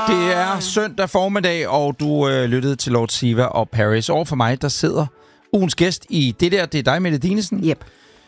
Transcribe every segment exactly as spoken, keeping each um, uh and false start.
Det er søndag formiddag, og du øh, lyttede til Lord Siva og Paris. Over for mig, der sidder ugens gæst i det der. Det er dig, Mette Dinesen. Yep.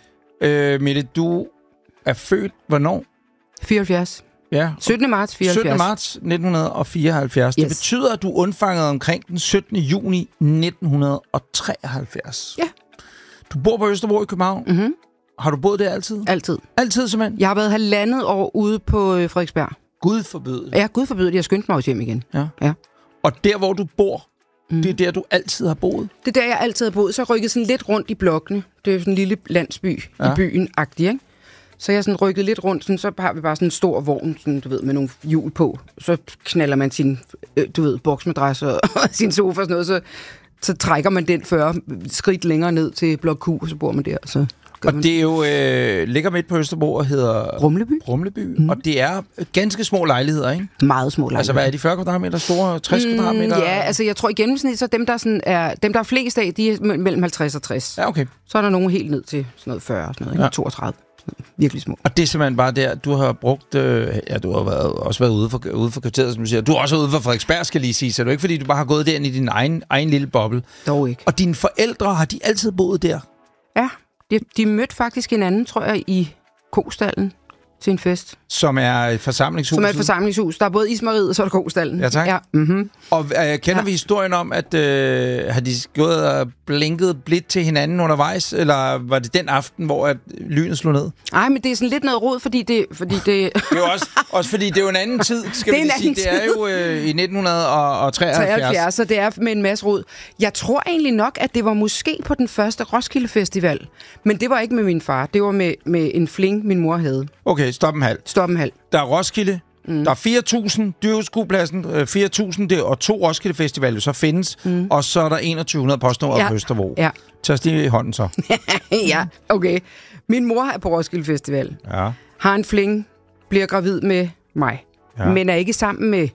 Øh, Mette, du er født hvornår? fireoghalvfjerds. Ja. syttende marts fireoghalvfjerds. syttende marts nitten fireoghalvfjerds. Yes. Det betyder, at du undfangede omkring den syttende juni nitten treoghalvfjerds. Ja. Du bor på Østerbro i København. Mm-hmm. Har du boet der altid? Altid. Altid, simpelthen? Jeg har været halvandet år ude på øh, Frederiksberg. Gud forbyde. Ja, Gud forbyde det. Jeg skyndte mig også hjem igen. Ja. Ja. Og der, hvor du bor, mm. det er der, du altid har boet? Det er der, jeg altid har boet. Så har rykket sådan lidt rundt i blokkene. Det er jo sådan en lille landsby ja. i byen-agtig, ikke? Så jeg har sådan rykket lidt rundt, sådan, så har vi bare sådan en stor vogn, sådan, du ved, med nogle hjul på. Så knaller man sin, øh, du ved, boksmadras og, og sin sofa og sådan noget, så, så trækker man den fyrre skridt længere ned til blok Q, og så bor man der. Så og det er jo, øh, ligger midt på Østerbro og hedder... Rumleby. Rumleby. Mm. Og det er ganske små lejligheder, ikke? Meget små lejligheder. Altså, hvad er de fyrre kvadratmeter store? tres mm, kvadratmeter? Ja, altså, jeg tror i gennemsnit, så dem, der, sådan er, dem, der er flest af, de er mellem halvtreds og tres. Ja, okay. Så er der nogen helt ned til sådan noget fyrre, sådan noget, ja. toogtredive. Virkelig små. Og det er simpelthen bare der, du har brugt... Øh, ja, du har været, også været ude for, ude for kvarteret, som du siger. Du er også ude for Frederiksberg, skal lige sige. Så det er ikke, fordi du bare har gået derind i din egen, egen lille boble. Dog ikke. Og dine forældre, har de altid boet der? Ja, de, de mødte faktisk hinanden, tror jeg, i Kostallen til en fest. Som er et forsamlingshus? Som er et forsamlingshus. Der er både Ismariet og så er der Kostallen. Ja, tak. Ja. Mm-hmm. Og øh, kender ja. vi historien om, at øh, har de gået og blinket blidt til hinanden undervejs, eller var det den aften, hvor at lynet slog ned? Nej, men det er sådan lidt noget rod, fordi det... Fordi det... det er jo også, også fordi det er jo en anden tid, skal det vi sige. Det er jo øh, i nitten treoghalvfjerds. treoghalvfjerds, så det er med en masse rod. Jeg tror egentlig nok, at det var måske på den første Roskilde Festival, men det var ikke med min far. Det var med, med en fling, min mor havde. Okay, stop en halv. Stop en halv. Der er Roskilde. Mm. Der er fire tusind, Dyrskupladsen, fire tusind det, og to Roskilde Festivaler så findes, mm. og så er der enogtyve hundrede postnummer ja. på Østerbro. Ja. Tag os lige i hånden så. Ja, okay. Min mor er på Roskilde Festival. Ja. Har en fling, bliver gravid med mig, ja. men er ikke sammen med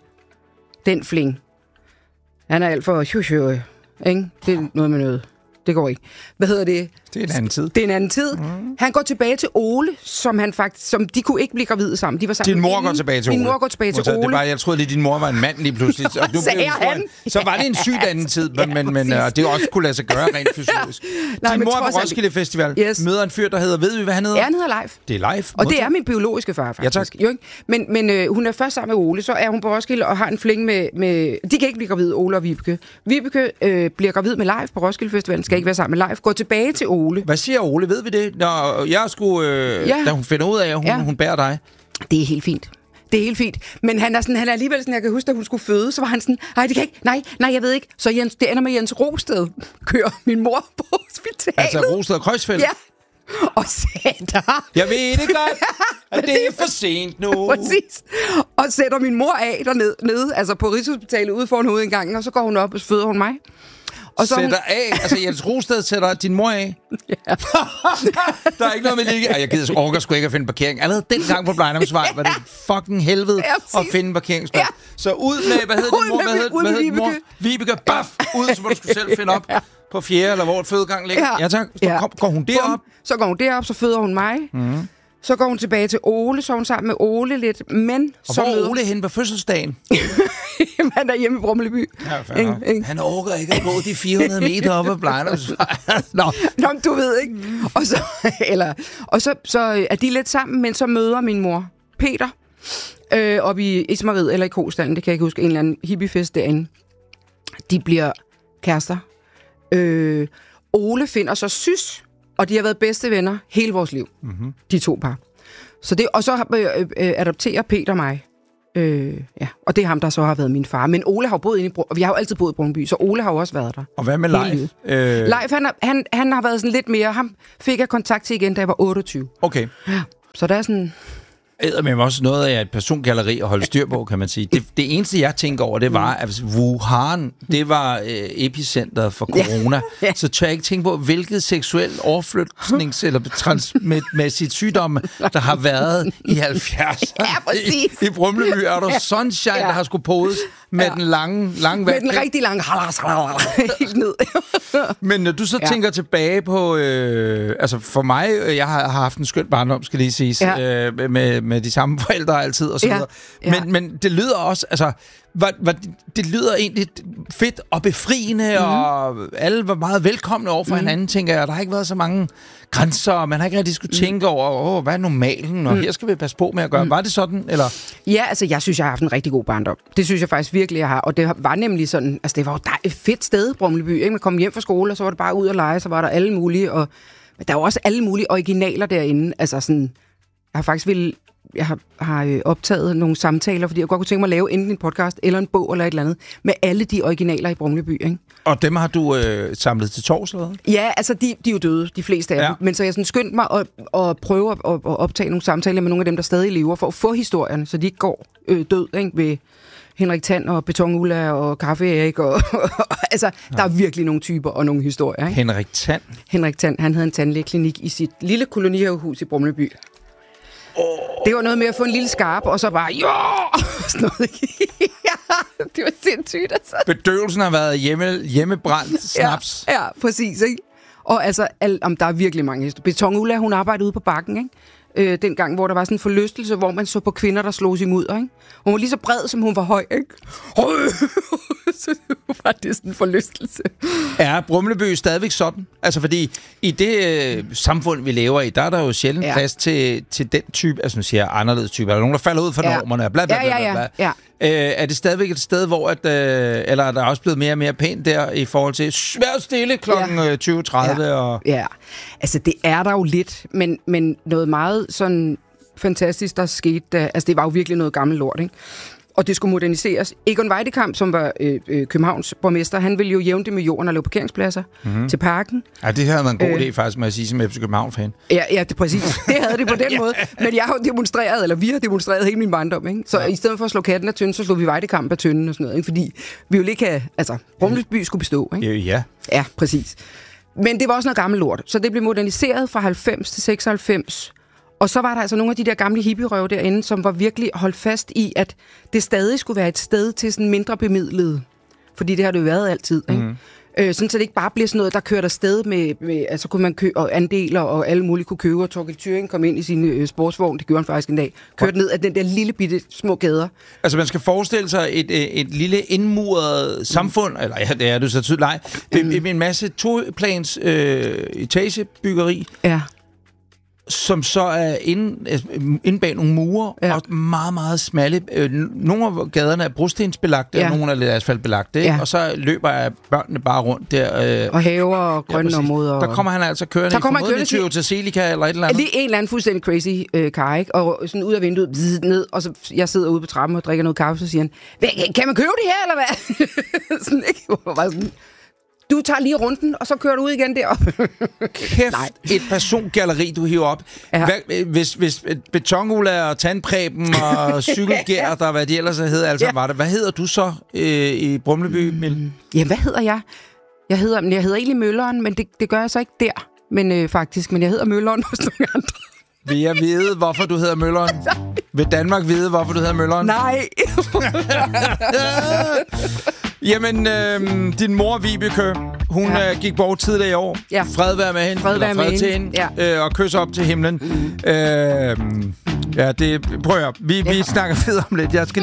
den fling. Han er alt for sjø, ikke? Det er noget med noget. Det går ikke. Hvad hedder det? Det er en anden tid. Det er en anden tid. Mm. Han går tilbage til Ole, som han faktisk, som de kunne ikke blive gravide sammen. De var sammen. Din mor går tilbage til Ole. Min mor går tilbage til Ole. Ole. Det var, jeg troede lige, din mor var en mand lige pludselig. Og du sagde blev, han. Så var det en sygt anden tid, men, ja, men, men uh, det også kunne lade sig gøre rent fysiologisk. Nej, din mor er på Roskilde Festival. Yes. Møder en fyr, der hedder, ved vi, hvad han hedder? Ja, han hedder Leif. Det er Leif. Og det er min biologiske far, faktisk. Ja, tak. Jo, ikke? Men, men øh, hun er først sammen med Ole, så er hun på Roskilde og har en fling med... med de kan ikke blive gravide, Ole og Vibeke. Vibeke øh, bliver gravid med Leif på Roskilde Festival. Skal ikke være sammen med Leif. Går tilbage til Ole. Hvad siger Ole? Ved vi det? Når jeg skulle, øh, ja. da hun finder ud af, at hun, ja. hun bærer dig. Det er helt fint. Det er helt fint. Men han er, sådan, han er alligevel sådan, jeg kan huske, da hun skulle føde, så var han sådan, nej, det kan ikke, nej, nej, jeg ved ikke. Så Jens, det ender med Jens Rosted kører min mor på hospitalet. Altså Rosted og Kreuzfeldt? Ja. Og sætter... Jeg ved det godt, at det er for sent nu. Præcis. Og sætter min mor af dernede, nede, altså på Rigshospitalet ude foran hovedindgangen, og så går hun op og føder hun mig. Og så sætter hun... af, altså Jens Rosted sætter din mor af. Ja. Der er ikke noget med lige. Jeg gider orker sgu ikke at finde parkering. Allerede dengang på Blejnomsvej var det fucking helvede ja, at finde en parkeringsplads. Ja. Så ud med, hvad hedder din mor? Hvad hedder, hvad hedder din mor? Vibeke, baf! Ud, så må du skulle selv finde op på fjerde, eller hvor fødegang ligger. Ja, ja tak. Så ja. går hun derop. Så går hun derop, så føder hun mig. Mm. Så går hun tilbage til Ole, så er hun sammen med Ole lidt, men... Og så hvor er møder... Ole henne på fødselsdagen? Han er hjemme i Brumleby. Ja, ing, ing. Han orker ikke at gå de fire hundrede meter op ad Blejnomsvej. Nå. Nå, du ved ikke. Og så, eller, og så, så er de lidt sammen, men så møder min mor Peter øh, op i Ismariet eller i Kostallen, det kan jeg ikke huske, en eller anden hippiefest derinde. De bliver kærester. Øh, Ole finder så sys, og de har været bedste venner hele vores liv. Mm-hmm. De to par. Så det, og så øh, øh, adopterer Peter mig. Øh, ja. Og det er ham, der så har været min far. Men Ole har jo boet inde i Brun... og vi har jo altid boet i Brunby, så Ole har jo også været der. Og hvad med Leif? Øh... Leif, han, han, han har været sådan lidt mere... Ham fik jeg kontakt til igen, da jeg var otteogtyve. Okay. Ja. Så der er sådan... æder med også noget af et persongalleri at holde styr på, kan man sige. Det, det eneste, jeg tænker over, det var, at Wuhan, det var øh, epicentret for corona. Ja. Så tør jeg ikke tænke på, hvilket seksuel overflytnings- eller transmæssigt sygdomme, der har været i halvfjerdserne. Ja, præcis. I, i Brumleby er der sunshine, ja. Der har skulle podes med ja. den lange, lange vand. Med den rigtig lange helt ned. Men når du så ja. tænker tilbage på, øh, altså for mig, jeg har, har haft en skøn barndom, skal lige siges, ja. øh, med, med de samme forældre altid, og så Ja, videre. ja. Men, men det lyder også, altså, var, var, det lyder egentlig fedt og befriende, mm. og alle var meget velkomne over for mm. hinanden, tænker jeg. Der har ikke været så mange grænser, og man har ikke rigtig skulle mm. tænke over, åh, hvad er normalen, og mm. her skal vi passe på med at gøre. Mm. Var det sådan, eller? Ja, altså, jeg synes, jeg har haft en rigtig god barndom. Det synes jeg faktisk virkelig, jeg har. Og det var nemlig sådan, altså, det var jo et fedt sted, Brumleby, ikke? Man kom hjem fra skole, og så var det bare ud og lege, så var der alle mulige, og der var også alle mulige originaler derinde. Altså sådan, jeg har faktisk ville, jeg har, har optaget nogle samtaler, fordi jeg godt kunne tænke mig at lave enten en podcast, eller en bog, eller et eller andet, med alle de originaler i Brumleby, ikke? Og dem har du øh, samlet til tors, eller hvad? Ja, altså, de, de er jo døde, de fleste af ja. dem. Men så jeg sådan skyndte mig at, at prøve at, at optage nogle samtaler med nogle af dem, der stadig lever, for at få historierne, så de ikke går øh, død, ikke? Ved Henrik Tand og Beton Ulla og Kaffe Erik. Og, altså, ja. Der er virkelig nogle typer og nogle historier, ikke? Henrik Tand? Henrik Tand, han havde en tandlægeklinik i sit lille kolonihavehus i Brumleby. Oh. Det var noget med at få en lille skarp, og så bare, jo! Sådan noget. Ja, det var sindssygt, altså. Bedøvelsen har været hjemme, hjemmebrændt snaps. Ja, ja, præcis, ikke? Og altså, al, om der er virkelig mange historier. Beton Ulla, hun arbejdede ude på Bakken, ikke? Øh, den gang, hvor der var sådan en forlystelse, hvor man så på kvinder, der slog sig mudder, ikke? Hun var lige så bred, som hun var høj, ikke? Så var det sådan en forlystelse. Er Brumleby stadigvæk sådan? Altså, fordi i det øh, samfund, vi lever i, der er der jo sjældent ja. plads til, til den type, altså nu siger jeg anderledes type, er der nogen, der falder ud fra ja. normerne, bla bla bla, bla, bla. Ja, ja, ja. Øh, er det stadigvæk et sted, hvor at, øh, eller er der også blevet mere og mere pænt der i forhold til vær stille klokken ja. tyve tredive? Ja. Og... ja, altså det er der jo lidt, men, men noget meget sådan fantastisk, der skete, da, altså det var jo virkelig noget gammelt lort, ikke? Og det skulle moderniseres. Egon Weidekamp, som var øh, øh, Københavns borgmester, han ville jo jævne det med jorden og lave parkeringspladser mm-hmm. til parken. Ja, det havde været en god øh, idé faktisk, må jeg sige, som F C København-fan. Ja, ja, det præcis. Det havde det på den ja. måde. Men jeg har jo demonstreret, eller vi har demonstreret hele min barndom, ikke? Så ja. i stedet for at slå katten af tynden, så slog vi Weidekamp af tynden og sådan noget, ikke? Fordi vi ville ikke have, altså, Brumleby skulle bestå, ikke? Ja. Ja, præcis. Men det var også noget gammelt lort. Så det blev moderniseret fra halvfems til seksoghalvfems. Og så var der altså nogle af de der gamle hippierøve derinde, som var virkelig holdt fast i, at det stadig skulle være et sted til sådan mindre bemidlede. Fordi det har det jo været altid, ikke? Mm. Øh, sådan så det ikke bare bliver sådan noget, der kørte afsted med, med altså kunne man købe og andeler, og alle mulige kunne købe, og Torkild Thuring kom ind i sin øh, sportsvogn, det gjorde han faktisk en dag, kørte ned af den der lille bitte små gader. Altså man skal forestille sig et, et, et lille indmuret samfund, mm. eller ja, det er du så tydeligt, nej, mm. med en masse toplans øh, etagebyggeri. Ja. Som så er inde, inde bag nogle mure, ja. og meget, meget smalle. Nogle af gaderne er brostensbelagte, ja. og nogle er lidt asfaltbelagte, ja. og så løber børnene bare rundt der. Øh, og haver og grønne ja, områder. Der kommer han altså kørende der kommer i formodentlig til Celica eller et eller andet. Lige en eller anden fuldstændig crazy øh, car, ikke? Og sådan ud af vinduet, bzz, ned, og så jeg sidder ude på trappen og drikker noget kaffe, så siger han, kan man købe det her, eller hvad? sådan, ikke? Sådan, du tager lige runden, og så kører du ud igen derop. Kæft, nej. Et persongalleri, du hiver op. Ja. Hvad, hvis, hvis Beton-Ulla og Tandpreben og Cykelgær, der hvad de ellers hedder, altså ja. var det. Hvad hedder du så øh, i Brumleby? Mm. Ja, hvad hedder jeg? Jeg hedder, jeg hedder egentlig Mølleren, men det, det gør jeg så ikke der, men øh, faktisk. Men jeg hedder Mølleren hos nogle andre. Vil jeg vide, hvorfor du hedder Mølleren? Vil Danmark vide, hvorfor du hedder Mølleren? Nej. Jamen, øh, din mor, Vibeke, hun ja. øh, gik bort tidligere i år. Ja. Fred være med hende. Fred være med til hende. Ja. Øh, og kys op til himlen. Mm. Øh, ja, det... Prøv at høre. Vi, ja. vi snakker videre om lidt. Jeg skal